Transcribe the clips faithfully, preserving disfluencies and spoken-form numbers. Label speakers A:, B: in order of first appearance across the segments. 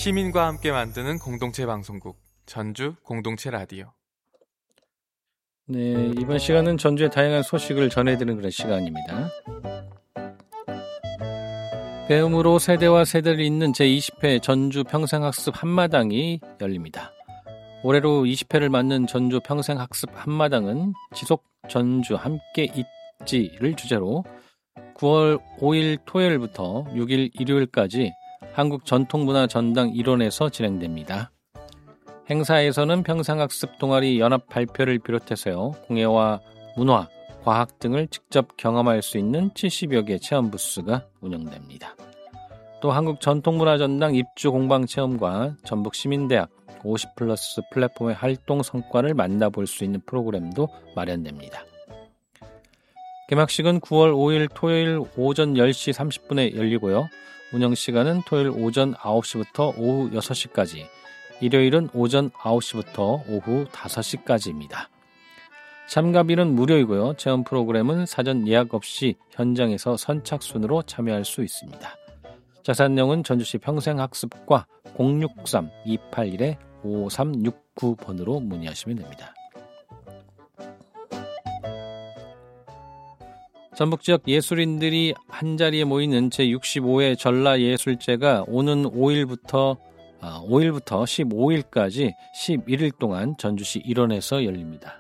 A: 시민과 함께 만드는 공동체 방송국 전주 공동체 라디오.
B: 네, 이번 시간은 전주의 다양한 소식을 전해드리는 그런 시간입니다. 배움으로 세대와 세대를 잇는 제이십 회 전주 평생학습 한마당이 열립니다. 올해로 이십 회를 맞는 전주 평생학습 한마당은 지속 전주 함께 있지를 주제로 구월 오일 토요일부터 육일 일요일까지 한국전통문화전당 일원에서 진행됩니다. 행사에서는 평생학습 동아리 연합 발표를 비롯해서요, 공예와 문화, 과학 등을 직접 경험할 수 있는 칠십여 개 체험 부스가 운영됩니다. 또 한국전통문화전당 입주 공방 체험과 전북시민대학 오십 플러스 플랫폼의 활동 성과를 만나볼 수 있는 프로그램도 마련됩니다. 개막식은 구월 오일 토요일 오전 열 시 삼십 분에 열리고요. 운영시간은 토요일 오전 아홉 시부터 오후 여섯 시까지, 일요일은 오전 아홉 시부터 오후 다섯 시까지입니다. 참가비는 무료이고요. 체험 프로그램은 사전 예약 없이 현장에서 선착순으로 참여할 수 있습니다. 자세한 내용은 전주시 평생학습과 공육삼 이팔일 오삼육구 번으로 문의하시면 됩니다. 전북지역 예술인들이 한자리에 모이는 제육십오 회 전라예술제가 오는 오일부터 오일부터 십오일까지 십일 일 동안 전주시 일원에서 열립니다.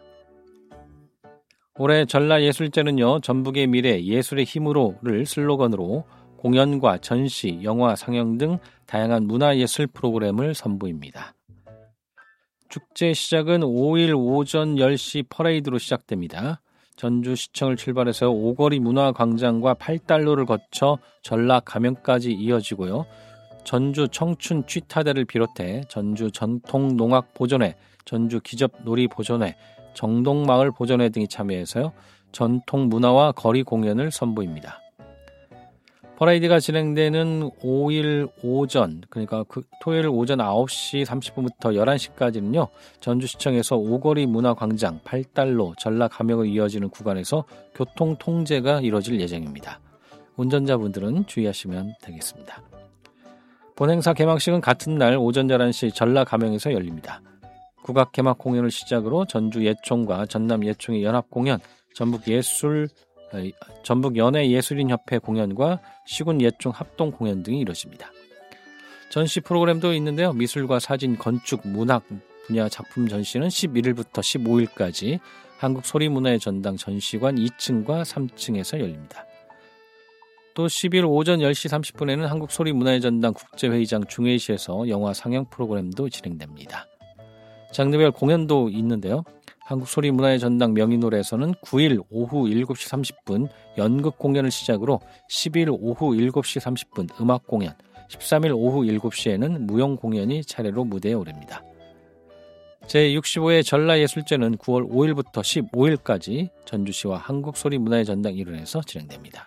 B: 올해 전라예술제는요, 전북의 미래 예술의 힘으로를 슬로건으로 공연과 전시, 영화, 상영 등 다양한 문화예술 프로그램을 선보입니다. 축제 시작은 오일 오전 열 시 퍼레이드로 시작됩니다. 전주시청을 출발해서 오거리 문화광장과 팔달로를 거쳐 전라가면까지 이어지고요. 전주 청춘 취타대를 비롯해 전주 전통농악보존회, 전주 기접놀이보존회, 정동마을 보존회 등이 참여해서요, 전통문화와 거리 공연을 선보입니다. 퍼레이드가 진행되는 오일 오전, 그러니까 그 토요일 오전 아홉 시 삼십 분부터 열한 시까지는요, 전주시청에서 오거리 문화광장, 팔달로, 전라가면을 이어지는 구간에서 교통 통제가 이뤄질 예정입니다. 운전자분들은 주의하시면 되겠습니다. 본행사 개막식은 같은 날 오전 열한 시 전라가면에서 열립니다. 국악 개막 공연을 시작으로 전주 예총과 전남 예총의 연합 공연, 전북 예술 전북 연예예술인협회 공연과 시군 예총 합동 공연 등이 이루어집니다. 전시 프로그램도 있는데요. 미술과 사진, 건축, 문학 분야 작품 전시는 십일 일부터 십오 일까지 한국소리문화의 전당 전시관 이 층과 삼 층에서 열립니다. 또 십일 오전 열 시 삼십 분에는 한국소리문화의 전당 국제회의장 중회시에서 영화 상영 프로그램도 진행됩니다. 장르별 공연도 있는데요. 한국소리문화의 전당 명인홀에서는 구일 오후 일곱 시 삼십 분 연극 공연을 시작으로 십일 오후 일곱 시 삼십 분 음악 공연, 십삼 일 오후 일곱 시에는 무용 공연이 차례로 무대에 오릅니다. 제육십오 회 전라예술제는 구월 오일부터 십오 일까지 전주시와 한국소리문화의 전당 일원에서 진행됩니다.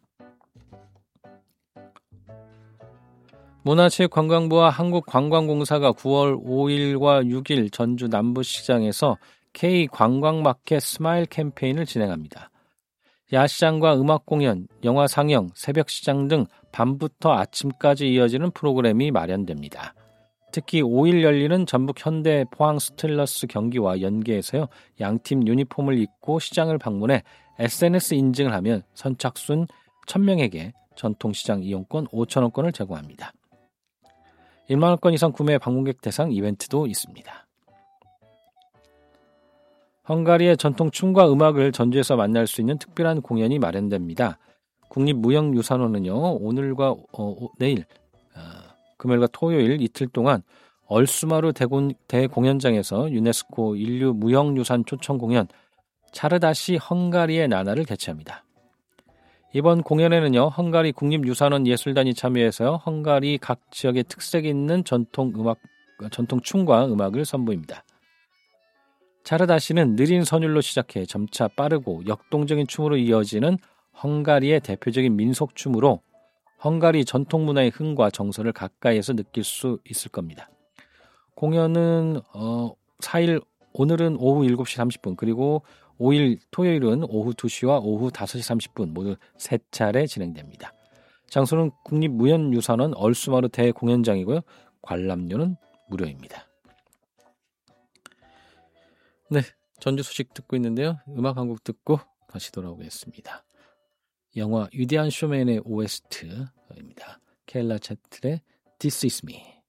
B: 문화체육관광부와 한국관광공사가 구월 오일과 육일 전주 남부시장에서 K 관광마켓 스마일 캠페인을 진행합니다. 야시장과 음악공연, 영화 상영, 새벽시장 등 밤부터 아침까지 이어지는 프로그램이 마련됩니다. 특히 오일 열리는 전북 현대 포항 스틸러스 경기와 연계해서요, 양팀 유니폼을 입고 시장을 방문해 에스엔에스 인증을 하면 선착순 천 명에게 전통시장 이용권 오천 원권을 제공합니다. 일만 원권 이상 구매 방문객 대상 이벤트도 있습니다. 헝가리의 전통 춤과 음악을 전주에서 만날 수 있는 특별한 공연이 마련됩니다. 국립무형유산원은요, 오늘과 어, 내일, 어, 금요일과 토요일 이틀 동안 얼수마루 대공, 대공연장에서 유네스코 인류 무형유산 초청 공연 차르다시 헝가리의 나날을 개최합니다. 이번 공연에는요, 헝가리 국립유산원 예술단이 참여해서요, 헝가리 각 지역의 특색 있는 전통 음악, 전통 춤과 음악을 선보입니다. 차르다시는 느린 선율로 시작해 점차 빠르고 역동적인 춤으로 이어지는 헝가리의 대표적인 민속춤으로 헝가리 전통문화의 흥과 정서를 가까이에서 느낄 수 있을 겁니다. 공연은 어, 사일 오늘은 오후 일곱 시 삼십 분, 그리고 오일 토요일은 오후 두 시와 오후 다섯 시 삼십 분 모두 세 차례 진행됩니다. 장소는 국립무형유산원 얼수마루 대공연장이고요. 관람료는 무료입니다. 네, 전주 소식 듣고 있는데요. 음악 한 곡 듣고 다시 돌아오겠습니다. 영화 위대한 쇼맨의 오에스티입니다. 켈라 채틀의 This Is Me.